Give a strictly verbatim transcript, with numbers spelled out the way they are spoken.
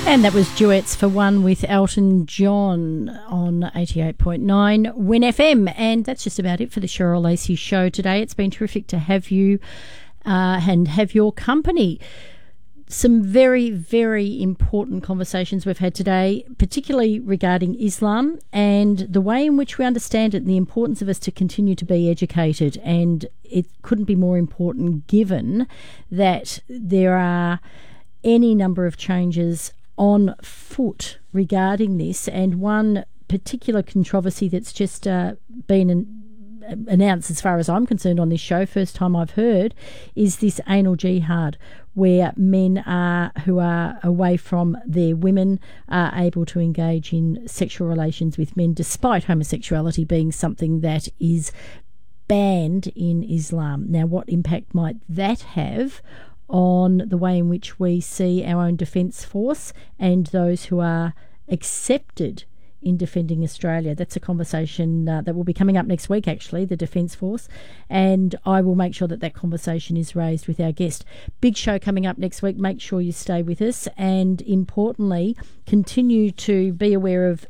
And that was Duets for One with Elton John on eighty-eight point nine Win F M. And that's just about it for the Cheryl Lacey Show today. It's been terrific to have you uh, and have your company. Some very, very important conversations we've had today, particularly regarding Islam and the way in which we understand it and the importance of us to continue to be educated. And it couldn't be more important given that there are any number of changes on foot regarding this, and one particular controversy that's just uh, been an, announced as far as I'm concerned on this show, first time I've heard, is this anal jihad, where men are who are away from their women are able to engage in sexual relations with men despite homosexuality being something that is banned in Islam. Now, what impact might that have on the way in which we see our own defence force and those who are accepted in defending Australia? That's a conversation uh, that will be coming up next week, actually, the Defence Force, and I will make sure that that conversation is raised with our guest. Big show coming up next week. Make sure you stay with us, and importantly, continue to be aware of